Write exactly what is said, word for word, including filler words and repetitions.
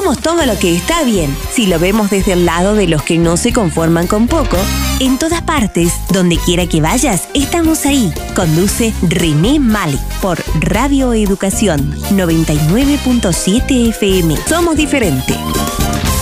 Hacemos todo lo que está bien. Si lo vemos desde el lado de los que no se conforman con poco, en todas partes, donde quiera que vayas, estamos ahí. Conduce René Mali por Radio Educación noventa y nueve punto siete F M. Somos diferentes.